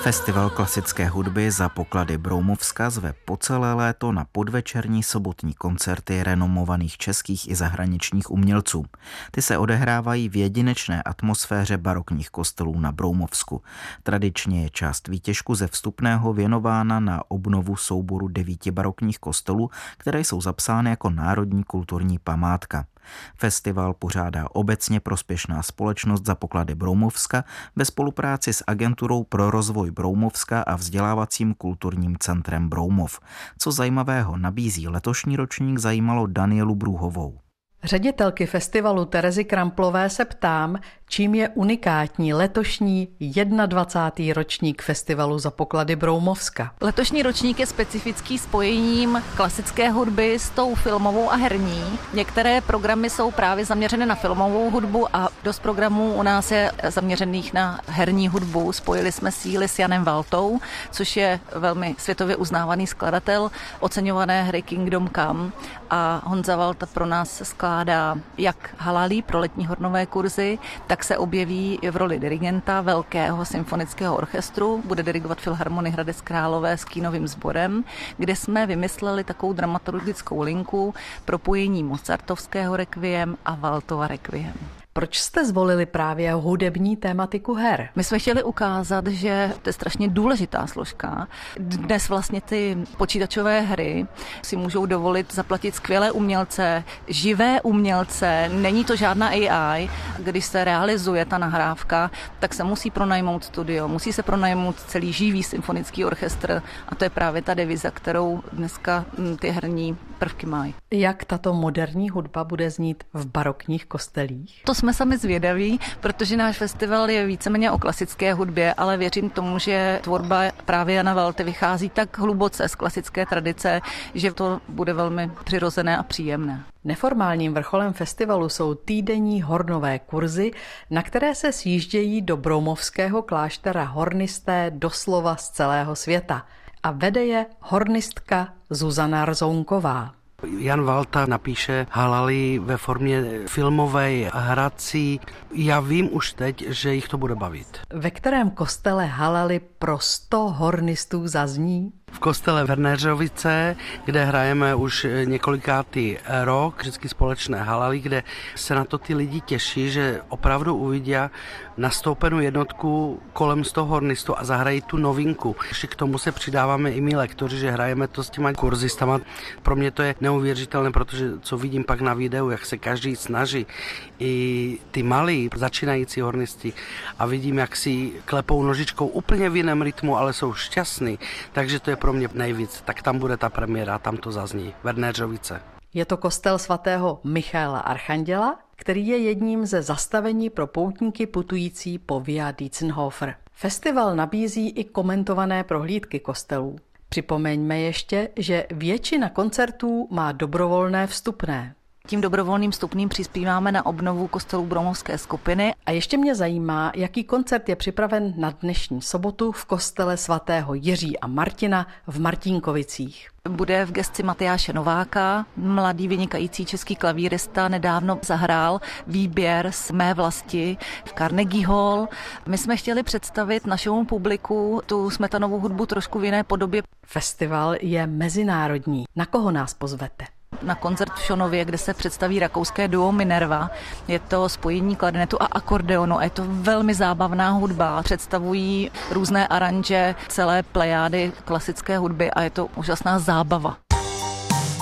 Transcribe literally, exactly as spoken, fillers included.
Festival klasické hudby Za poklady Broumovska zve po celé léto na podvečerní sobotní koncerty renomovaných českých i zahraničních umělců. Ty se odehrávají v jedinečné atmosféře barokních kostelů na Broumovsku. Tradičně je část výtěžku ze vstupného věnována na obnovu souboru devíti barokních kostelů, které jsou zapsány jako národní kulturní památka. Festival pořádá obecně prospěšná společnost Za poklady Broumovska ve spolupráci s Agenturou pro rozvoj Broumovska a vzdělávacím kulturním centrem Broumov. Co zajímavého nabízí letošní ročník, zajímalo Danielu Brůhovou. Ředitelky festivalu Terezy Kramplové se ptám, čím je unikátní letošní dvacátý první ročník festivalu Za poklady Broumovska. Letošní ročník je specifický spojením klasické hudby s tou filmovou a herní. Některé programy jsou právě zaměřené na filmovou hudbu a dost programů u nás je zaměřených na herní hudbu. Spojili jsme síly s Janem Valtou, což je velmi světově uznávaný skladatel oceňované hry Kingdom Come, a Honza Valta pro nás skládá jak halalí pro letní hornové kurzy, tak se objeví v roli dirigenta velkého symfonického orchestru, bude dirigovat Filharmonii Hradec Králové s kínovým sborem, kde jsme vymysleli takovou dramaturgickou linku propojení mozartovského requiem a Valtova requiem. Proč jste zvolili právě hudební tématiku her? My jsme chtěli ukázat, že to je strašně důležitá složka. Dnes vlastně ty počítačové hry si můžou dovolit zaplatit skvělé umělce, živé umělce, není to žádná A I. Když se realizuje ta nahrávka, tak se musí pronajmout studio, musí se pronajmout celý živý symfonický orchestr a to je právě ta deviza, kterou dneska ty herní prvky mají. Jak tato moderní hudba bude znít v barokních kostelích? To jsme sami zvědaví, protože náš festival je víceméně o klasické hudbě, ale věřím tomu, že tvorba právě Jana Valty vychází tak hluboce z klasické tradice, že to bude velmi přirozené a příjemné. Neformálním vrcholem festivalu jsou týdenní hornové kurzy, na které se sjíždějí do broumovského kláštera hornisté doslova z celého světa. A vede je hornistka Zuzana Rzounková. Jan Valta napíše halali ve formě filmové, hrací. Já vím už teď, že jich to bude bavit. Ve kterém kostele halali pro sto hornistů zazní? V kostele Vernéřovice, kde hrajeme už několikátý rok, vždycky společné halali, kde se na to ty lidi těší, že opravdu uvidí nastoupenou jednotku kolem sto hornistů a zahrají tu novinku. Ještě k tomu se přidáváme i my lektoři, že hrajeme to s těma kurzistama. Pro mě to je neuvěřitelné, protože co vidím pak na videu, jak se každý snaží, i ty malí začínající hornisti, a vidím, jak si klepou nožičkou úplně v jiném rytmu, ale jsou šťastní, takže to je pro mě nejvíc. Tak tam bude ta premiéra, tam to zazní. Vernéřovice. Je to kostel svatého Michaela Archanděla, který je jedním ze zastavení pro poutníky putující po Via Dietzenhofer. Festival nabízí i komentované prohlídky kostelů. Připomeňme ještě, že většina koncertů má dobrovolné vstupné. Tím dobrovolným vstupným přispíváme na obnovu kostelů Broumovské skupiny. A ještě mě zajímá, jaký koncert je připraven na dnešní sobotu v kostele svatého Jiří a Martina v Martinkovicích. Bude v gesci Matyáše Nováka, mladý vynikající český klavírista, nedávno zahrál výběr z Mé vlasti v Carnegie Hall. My jsme chtěli představit našemu publiku tu smetanovou hudbu trošku v jiné podobě. Festival je mezinárodní. Na koho nás pozvete? Na koncert v Šonově, kde se představí rakouské duo Minerva. Je to spojení klarinetu a akordeonu a je to velmi zábavná hudba. Představují různé aranže celé plejády klasické hudby a je to úžasná zábava.